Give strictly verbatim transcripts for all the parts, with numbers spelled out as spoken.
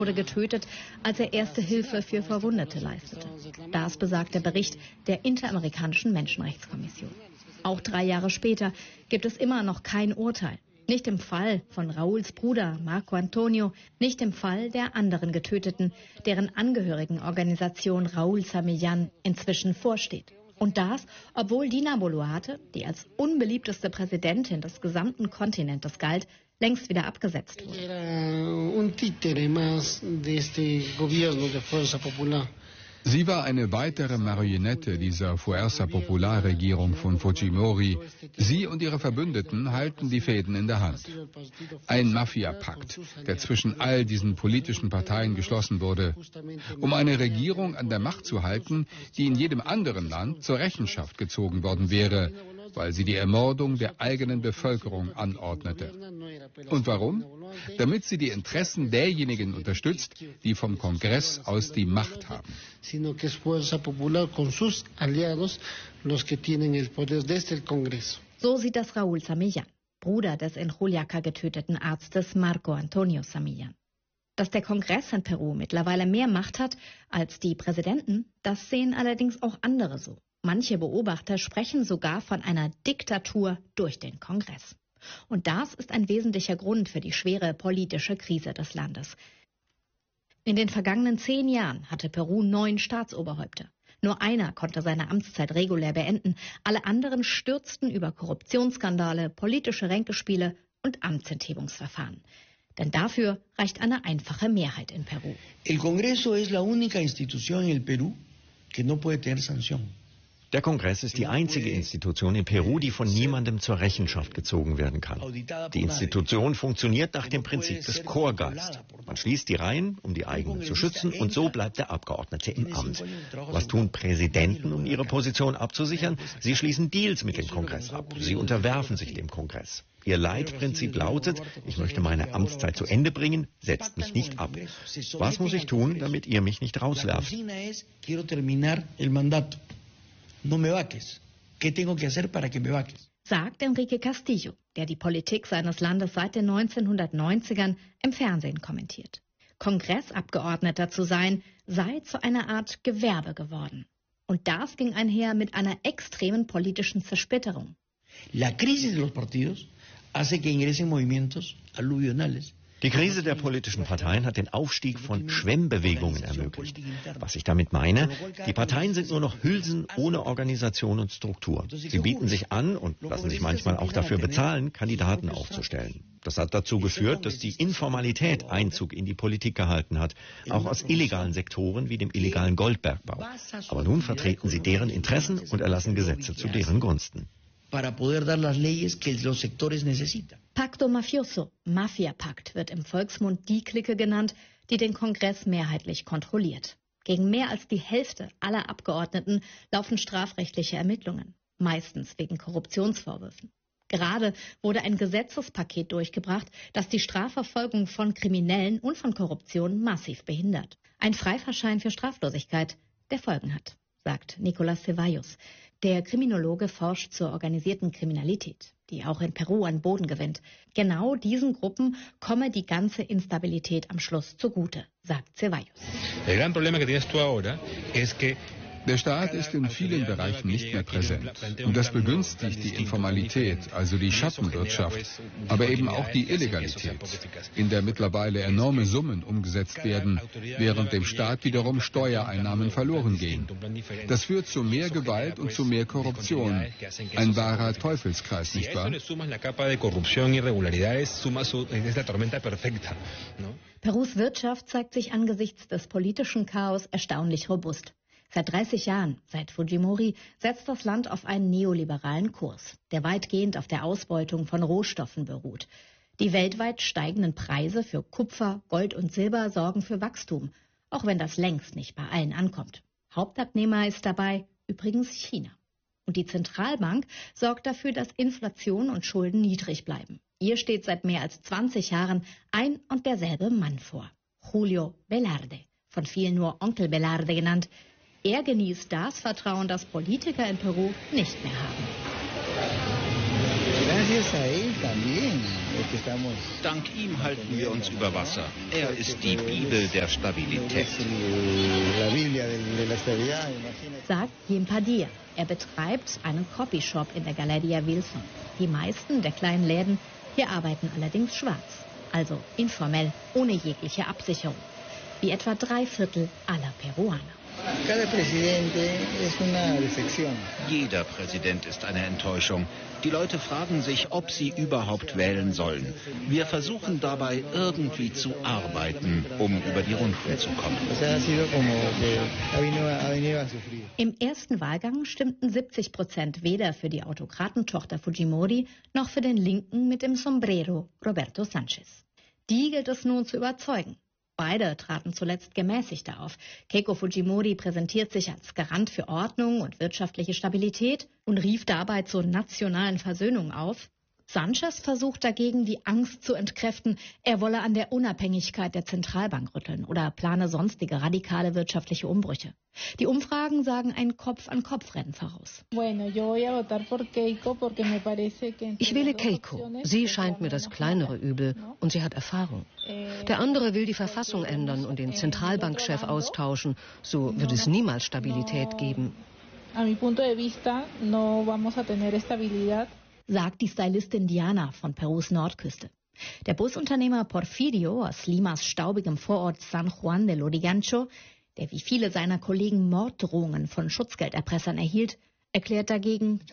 wurde getötet, als er erste Hilfe für Verwundete leistete. Das besagt der Bericht der Interamerikanischen Menschenrechtskommission. Auch drei Jahre später gibt es immer noch kein Urteil. Nicht im Fall von Rauls Bruder Marco Antonio, nicht im Fall der anderen Getöteten, deren Angehörigenorganisation Raúl Zamillán inzwischen vorsteht. Und das, obwohl Dina Boluarte, die als unbeliebteste Präsidentin des gesamten Kontinentes galt, längst wieder abgesetzt wurde. Sie war eine weitere Marionette dieser Fuerza Popular-Regierung von Fujimori. Sie und ihre Verbündeten halten die Fäden in der Hand. Ein Mafia-Pakt, der zwischen all diesen politischen Parteien geschlossen wurde, um eine Regierung an der Macht zu halten, die in jedem anderen Land zur Rechenschaft gezogen worden wäre, weil sie die Ermordung der eigenen Bevölkerung anordnete. Und warum? Damit sie die Interessen derjenigen unterstützt, die vom Kongress aus die Macht haben. So sieht das Raúl Zamillán, Bruder des in Juliaca getöteten Arztes Marco Antonio Zamillán. Dass der Kongress in Peru mittlerweile mehr Macht hat als die Präsidenten, das sehen allerdings auch andere so. Manche Beobachter sprechen sogar von einer Diktatur durch den Kongress. Und das ist ein wesentlicher Grund für die schwere politische Krise des Landes. In den vergangenen zehn Jahren hatte Peru neun Staatsoberhäupter. Nur einer konnte seine Amtszeit regulär beenden. Alle anderen stürzten über Korruptionsskandale, politische Ränkespiele und Amtsenthebungsverfahren. Denn dafür reicht eine einfache Mehrheit in Peru. El Congreso es la única institución en el Perú que no puede tener sanción. Der Kongress ist die einzige Institution in Peru, die von niemandem zur Rechenschaft gezogen werden kann. Die Institution funktioniert nach dem Prinzip des Chorgeist. Man schließt die Reihen, um die eigenen zu schützen, und so bleibt der Abgeordnete im Amt. Was tun Präsidenten, um ihre Position abzusichern? Sie schließen Deals mit dem Kongress ab. Sie unterwerfen sich dem Kongress. Ihr Leitprinzip lautet, ich möchte meine Amtszeit zu Ende bringen, setzt mich nicht ab. Was muss ich tun, damit ihr mich nicht rauswerft? No me vaques. ¿Qué tengo que hacer para que me vaques? Sagt Enrique Castillo, der die Politik seines Landes seit den neunzehnhundertneunzigern im Fernsehen kommentiert. Kongressabgeordneter zu sein, sei zu einer Art Gewerbe geworden. Und das ging einher mit einer extremen politischen Zersplitterung. La crisis de los partidos hace que ingresen movimientos aluvionales. Die Krise der politischen Parteien hat den Aufstieg von Schwemmbewegungen ermöglicht. Was ich damit meine, die Parteien sind nur noch Hülsen ohne Organisation und Struktur. Sie bieten sich an und lassen sich manchmal auch dafür bezahlen, Kandidaten aufzustellen. Das hat dazu geführt, dass die Informalität Einzug in die Politik gehalten hat, auch aus illegalen Sektoren wie dem illegalen Goldbergbau. Aber nun vertreten sie deren Interessen und erlassen Gesetze zu deren Gunsten. Para poder dar las leyes que los sectores necesitan. Pacto Mafioso, Mafia-Pakt, wird im Volksmund die Clique genannt, die den Kongress mehrheitlich kontrolliert. Gegen mehr als die Hälfte aller Abgeordneten laufen strafrechtliche Ermittlungen, meistens wegen Korruptionsvorwürfen. Gerade wurde ein Gesetzespaket durchgebracht, das die Strafverfolgung von Kriminellen und von Korruption massiv behindert. Ein Freifahrtschein für Straflosigkeit, der Folgen hat, sagt Nicolás Ceballos. Der Kriminologe forscht zur organisierten Kriminalität, die auch in Peru an Boden gewinnt. Genau diesen Gruppen komme die ganze Instabilität am Schluss zugute, sagt Ceballos. El gran problema que tienes tú ahora es que Der Staat ist in vielen Bereichen nicht mehr präsent. Und das begünstigt die Informalität, also die Schattenwirtschaft, aber eben auch die Illegalität, in der mittlerweile enorme Summen umgesetzt werden, während dem Staat wiederum Steuereinnahmen verloren gehen. Das führt zu mehr Gewalt und zu mehr Korruption. Ein wahrer Teufelskreis, nicht wahr? Perus Wirtschaft zeigt sich angesichts des politischen Chaos erstaunlich robust. Seit dreißig Jahren, seit Fujimori, setzt das Land auf einen neoliberalen Kurs, der weitgehend auf der Ausbeutung von Rohstoffen beruht. Die weltweit steigenden Preise für Kupfer, Gold und Silber sorgen für Wachstum, auch wenn das längst nicht bei allen ankommt. Hauptabnehmer ist dabei übrigens China. Und die Zentralbank sorgt dafür, dass Inflation und Schulden niedrig bleiben. Ihr steht seit mehr als zwanzig Jahren ein und derselbe Mann vor, Julio Velarde, von vielen nur Onkel Velarde genannt. Er genießt das Vertrauen, das Politiker in Peru nicht mehr haben. Gracias a él también. Dank ihm halten wir uns über Wasser. Er ist die Bibel der Stabilität. Sagt Jim Padilla. Er betreibt einen Copyshop in der Galeria Wilson. Die meisten der kleinen Läden hier arbeiten allerdings schwarz. Also informell, ohne jegliche Absicherung. Wie etwa drei Viertel aller Peruaner. Jeder Präsident ist eine Enttäuschung. Die Leute fragen sich, ob sie überhaupt wählen sollen. Wir versuchen dabei irgendwie zu arbeiten, um über die Runden zu kommen. Im ersten Wahlgang stimmten siebzig Prozent weder für die Autokratentochter Fujimori noch für den Linken mit dem Sombrero Roberto Sanchez. Die gilt es nun zu überzeugen. Beide traten zuletzt gemäßigter auf. Keiko Fujimori präsentiert sich als Garant für Ordnung und wirtschaftliche Stabilität und rief dabei zur nationalen Versöhnung auf. Sanchez versucht dagegen, die Angst zu entkräften, er wolle an der Unabhängigkeit der Zentralbank rütteln oder plane sonstige radikale wirtschaftliche Umbrüche. Die Umfragen sagen ein Kopf-an-Kopf-Rennen voraus. Ich wähle Keiko. Sie scheint mir das kleinere Übel und sie hat Erfahrung. Der andere will die Verfassung ändern und den Zentralbankchef austauschen. So wird es niemals Stabilität geben. Sagt die Stylistin Diana von Perus Nordküste. Der Busunternehmer Porfirio aus Limas staubigem Vorort San Juan de Lurigancho, der wie viele seiner Kollegen Morddrohungen von Schutzgelderpressern erhielt, erklärt dagegen: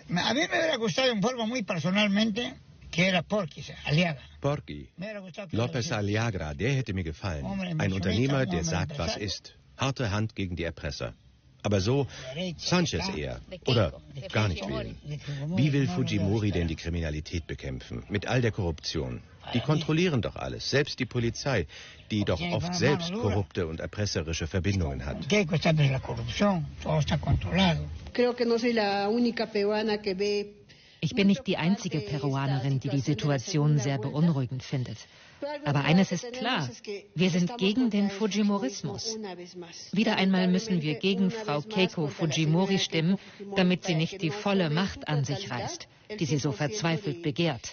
Porky, López Aliaga, der hätte mir gefallen. Ein Unternehmer, der sagt, was ist. Harte Hand gegen die Erpresser. Aber so Sanchez eher. Oder gar nicht wählen. Wie will Fujimori denn die Kriminalität bekämpfen? Mit all der Korruption. Die kontrollieren doch alles. Selbst die Polizei, die doch oft selbst korrupte und erpresserische Verbindungen hat. Ich bin nicht die einzige Peruanerin, die die Situation sehr beunruhigend findet. Aber eines ist klar, wir sind gegen den Fujimorismus. Wieder einmal müssen wir gegen Frau Keiko Fujimori stimmen, damit sie nicht die volle Macht an sich reißt, die sie so verzweifelt begehrt.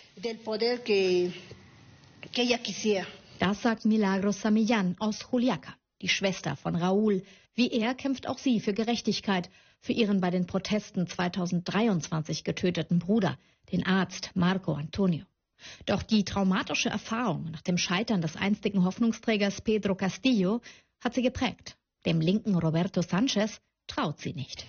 Das sagt Milagros Samillan aus Juliaca, die Schwester von Raúl. Wie er kämpft auch sie für Gerechtigkeit, für ihren bei den Protesten zweitausenddreiundzwanzig getöteten Bruder, den Arzt Marco Antonio. Doch die traumatische Erfahrung nach dem Scheitern des einstigen Hoffnungsträgers Pedro Castillo hat sie geprägt. Dem linken Roberto Sanchez traut sie nicht.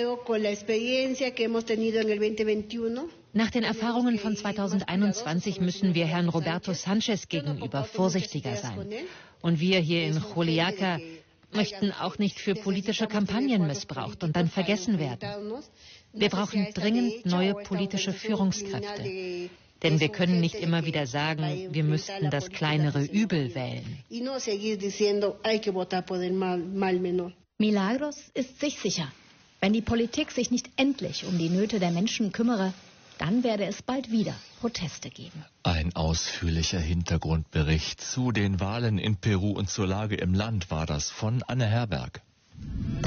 Nach den Erfahrungen von zweitausendeinundzwanzig müssen wir Herrn Roberto Sanchez gegenüber vorsichtiger sein. Und wir hier in Juliaca möchten auch nicht für politische Kampagnen missbraucht und dann vergessen werden. Wir brauchen dringend neue politische Führungskräfte. Denn wir können nicht immer wieder sagen, wir müssten das kleinere Übel wählen. Milagros ist sich sicher, wenn die Politik sich nicht endlich um die Nöte der Menschen kümmere, dann werde es bald wieder Proteste geben. Ein ausführlicher Hintergrundbericht zu den Wahlen in Peru und zur Lage im Land war das von Anne Herberg.